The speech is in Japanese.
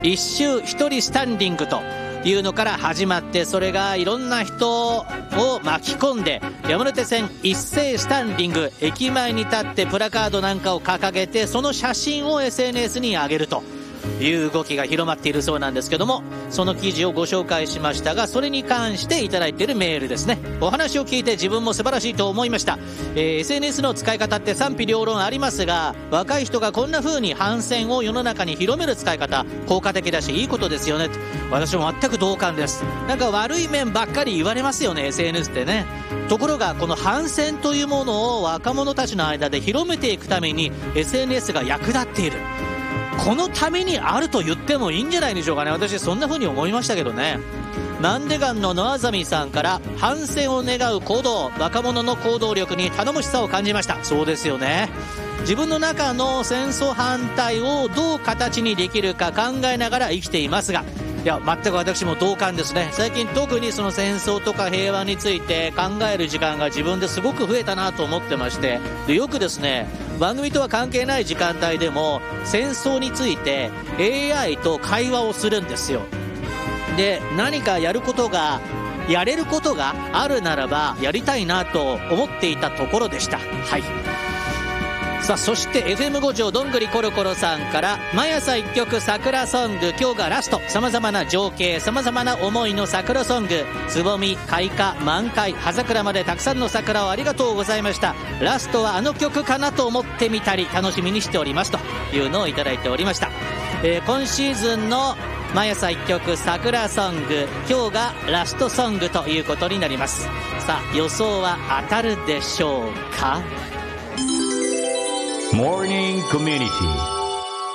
一周一人スタンディングというのから始まって、それがいろんな人を巻き込んで山手線一斉スタンディング、駅前に立ってプラカードなんかを掲げて、その写真を SNS に上げるという動きが広まっているそうなんですけども、その記事をご紹介しましたが、それに関していただいているメールですね。お話を聞いて自分も素晴らしいと思いました。SNS の使い方って賛否両論ありますが、若い人がこんな風に反戦を世の中に広める使い方、効果的だしいいことですよね。私も全く同感です。なんか悪い面ばっかり言われますよね、 SNS ってね。ところがこの反戦というものを若者たちの間で広めていくために SNS が役立っている、このためにあると言ってもいいんじゃないでしょうかね。私そんな風に思いましたけどね。なんでがんの野あざみさんから、反戦を願う行動、若者の行動力に頼もしさを感じました。そうですよね。自分の中の戦争反対をどう形にできるか考えながら生きていますが、いや全く私も同感ですね。最近特にその戦争とか平和について考える時間が自分ですごく増えたなと思ってまして、でよくですね、番組とは関係ない時間帯でも戦争について AI と会話をするんですよ。で何かやれることがあるならばやりたいなと思っていたところでした。はい。さあそして FM 五条どんぐりコロコロさんから、毎朝一曲桜ソング、今日がラスト、様々な情景、様々な思いの桜ソング、つぼみ、開花、満開、葉桜までたくさんの桜をありがとうございました。ラストはあの曲かなと思ってみたり楽しみにしておりますというのをいただいておりました。今シーズンの毎朝一曲桜ソング、今日がラストソングということになります。さあ予想は当たるでしょうか。 Morning Community